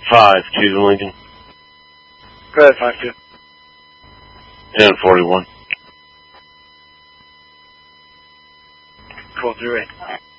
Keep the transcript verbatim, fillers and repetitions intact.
five two to Lincoln. Go ahead, five two. ten forty-one. Cool, three way.